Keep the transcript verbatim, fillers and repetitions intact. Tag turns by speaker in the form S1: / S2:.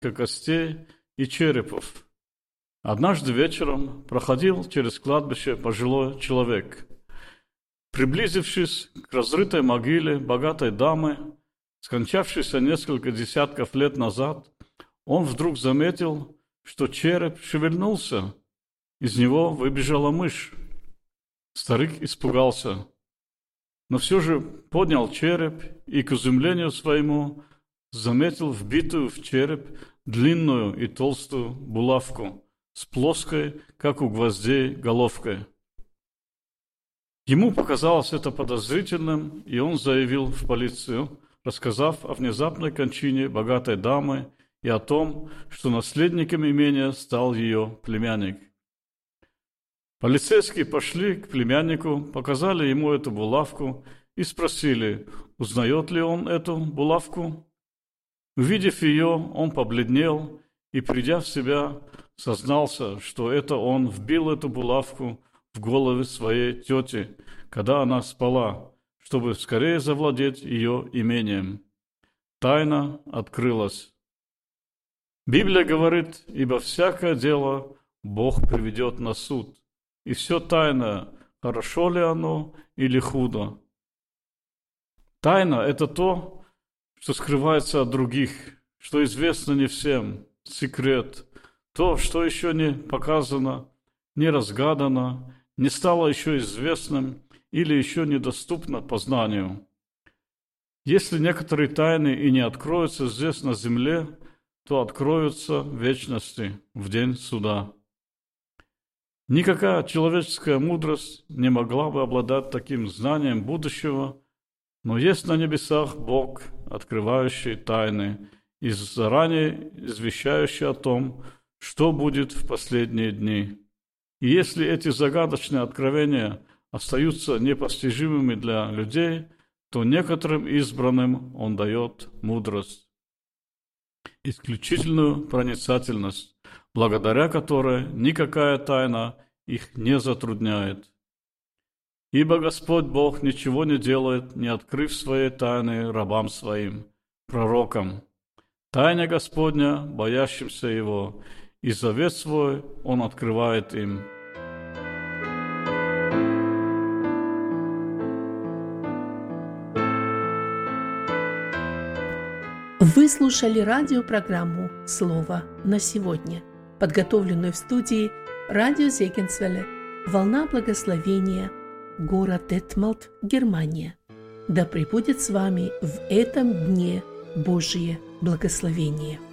S1: костей и черепов. Однажды вечером проходил через кладбище пожилой человек. Приблизившись к разрытой могиле богатой дамы, скончавшейся несколько десятков лет назад, он вдруг заметил, что череп шевельнулся. Из него выбежала мышь. Старик испугался, но все же поднял череп и, к изумлению своему, заметил вбитую в череп длинную и толстую булавку с плоской, как у гвоздей, головкой. Ему показалось это подозрительным, и он заявил в полицию, рассказав о внезапной кончине богатой дамы и о том, что наследником имения стал ее племянник. Полицейские пошли к племяннику, показали ему эту булавку и спросили, узнает ли он эту булавку. Увидев ее, он побледнел и, придя в себя, сознался, что это он вбил эту булавку в голову своей тети, когда она спала, чтобы скорее завладеть ее имением. Тайна открылась. Библия говорит, ибо всякое дело Бог приведет на суд, и все тайное, хорошо ли оно или худо. Тайна – это то, что скрывается от других, что известно не всем, секрет, то, что еще не показано, не разгадано, не стало еще известным или еще недоступно познанию. Если некоторые тайны и не откроются здесь на земле, то откроются в вечности, в день суда. Никакая человеческая мудрость не могла бы обладать таким знанием будущего, но есть на небесах Бог, открывающий тайны и заранее извещающий о том, что будет в последние дни. И если эти загадочные откровения остаются непостижимыми для людей, то некоторым избранным Он дает мудрость, исключительную проницательность, благодаря которой никакая тайна их не затрудняет. Ибо Господь Бог ничего не делает, не открыв своей тайны рабам своим, пророкам. Тайна Господня, боящимся Его, и завет свой Он открывает им.
S2: Вы слушали радиопрограмму «Слово на сегодня», подготовленную в студии радио Зегенсвелле, «Волна благословения», город Детмалт, Германия. Да пребудет с вами в этом дне Божие благословение.